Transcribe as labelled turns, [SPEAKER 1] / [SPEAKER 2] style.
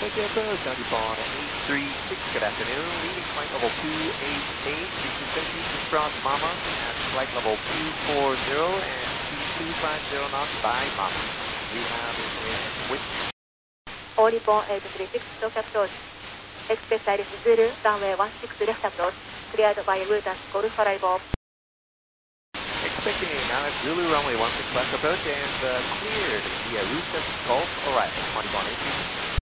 [SPEAKER 1] Tokyo Approach, Nippon 836, good afternoon. Leading flight level 288, 327 to cross Mama at flight level 240 and 2250 knots by Mama. We have in air and wind.
[SPEAKER 2] All Nippon 836, Tokyo Approach. Express Iris Zulu, runway 16 left approach, cleared by Wutan Golf Arrival.
[SPEAKER 1] Expecting a Malik Zulu runway 16 left approach and cleared via Rutan Golf Arrival. Nippon 836.